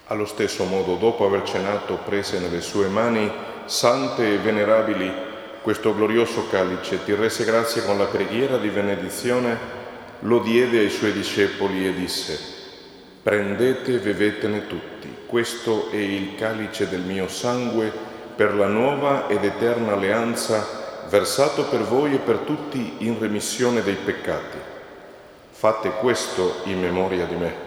Allo stesso modo, dopo aver cenato, prese nelle sue mani sante e venerabili questo glorioso calice, ti rese grazie con la preghiera di benedizione, lo diede ai suoi discepoli e disse: prendete e bevetene tutti, questo è il calice del mio sangue per la nuova ed eterna alleanza, versato per voi e per tutti in remissione dei peccati. Fate questo in memoria di me.